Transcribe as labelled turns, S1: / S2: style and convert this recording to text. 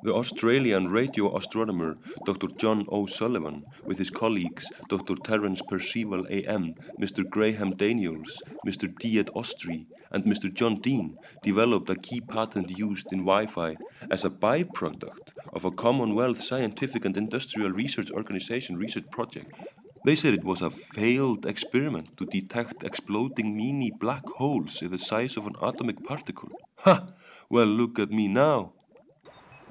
S1: The Australian radio astronomer Dr. John O'Sullivan, with his colleagues Dr. Terence Percival AM, Mr. Graham Daniels, Mr. Diet Ostry, and Mr. John Dean, developed a key patent used in Wi-Fi as a byproduct of a Commonwealth Scientific and Industrial Research Organization research project. They said it was a failed experiment to detect exploding mini black holes in the size of an atomic particle. Ha! Well, look at me now.